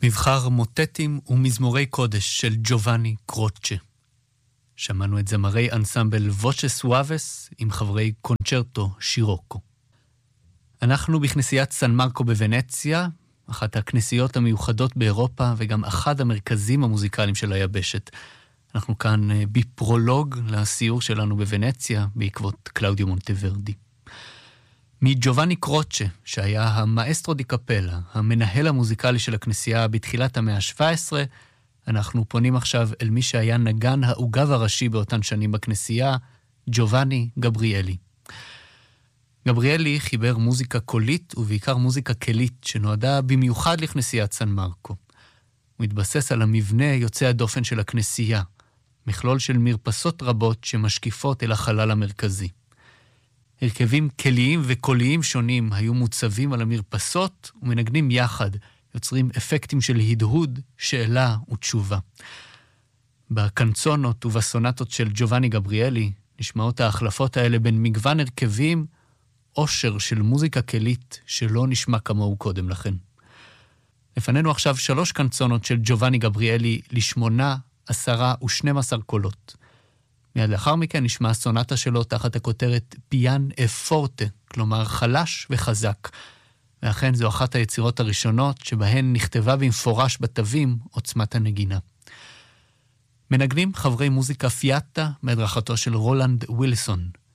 מבחר מוטטים ומזמורי קודש של ג'ובאני קרוצ'ה. שמענו את זמרי אנסמבל ווצ'ה סואבס עם חברי קונצ'רטו שירוקו. אנחנו בכנסיית סן מרקו בוונציה, אחת הכנסיות המיוחדות באירופה וגם אחד המרכזים המוזיקליים של היבשת. אנחנו כאן בפרולוג לסיור שלנו בוונציה בעקבות קלאודיו מונטוורדי. מג'ובאני קרוצ'ה, שהיה המאסטרו די קפלה, המנהל המוזיקלי של הכנסייה בתחילת המאה ה-17, אנחנו פונים עכשיו אל מי שהיה נגן העוגב הראשי באותן שנים בכנסייה, ג'ובאני גבריאלי. גבריאלי חיבר מוזיקה קולית ובעיקר מוזיקה כלית, שנועדה במיוחד לכנסיית סן מרקו. הוא התבסס על המבנה יוצא הדופן של הכנסייה, מכלול של מרפסות רבות שמשקיפות אל החלל המרכזי. הרכבים כליים וקוליים שונים היו מוצבים על המרפסות ומנגנים יחד, יוצרים אפקטים של הדהוד, שאלה ותשובה. בקנצונות ובסונטות של ג'ובאני גבריאלי נשמעות ההחלפות האלה בין מגוון הרכבים, עושר של מוזיקה כלית שלא נשמע כמוהו קודם לכן. לפנינו עכשיו 3 קנצונות של ג'ובאני גבריאלי ל8, 10 ו12 קולות. מיד לאחר מכן נשמע הסונטה שלו תחת הכותרת פיאן פורטה, כלומר חלש וחזק. ואכן זו אחת היצירות הראשונות שבהן נכתבה במפורש בתווים עוצמת הנגינה. מנגנים חברי מוזיקה פיאטה מהדרכתו של רולנד ווילסון.